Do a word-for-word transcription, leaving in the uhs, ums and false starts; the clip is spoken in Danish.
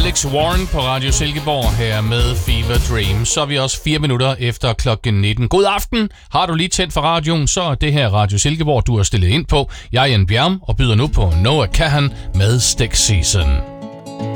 Alex Warren på Radio Silkeborg her med Fever Dream. Så er vi også fire minutter efter klokken nitten. God aften. Har du lige tændt for radioen, så er det her Radio Silkeborg, du er stillet ind på. Jeg er Jan Bjerm og byder nu på Noah Kahan med Stick Season.